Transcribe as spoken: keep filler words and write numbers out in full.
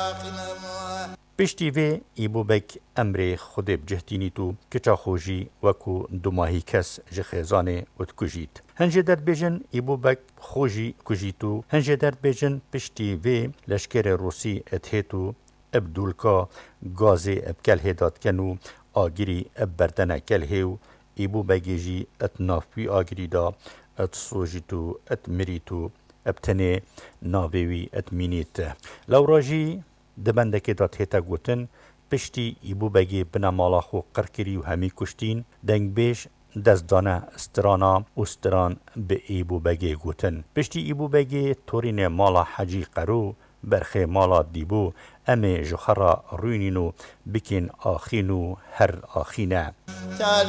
پشتی وی ایبو بک امر خود بجهتینی تو کچا خوشی وکو دوماهی کس جخیزانه ات کجید. هنجه در بیجن ایبو بک خوشی کجیتو هنجه در بیجن پشتی وی لشکر روسی اتهتو ابدولکا گازی ابکل هداد کنو آگیری اب بردنه کل هیو ایبو بگیجی ات نافوی آگیری دا ات سوجیتو ات مریتو ابتنه ناویوی ات مینیت. لوراجی دبندکی دات هیتا گوتن پشتی ایبو بگی بنا مالا خو قرکری و همی کشتین دنگ بیش دزدانه استرانا و استران به ایبو بگی گوتن. پشتی ایبو بگی تورین مالا حجی قرو برخی مالا دیبو امی جخرا روینینو بکن آخینو هر آخینه.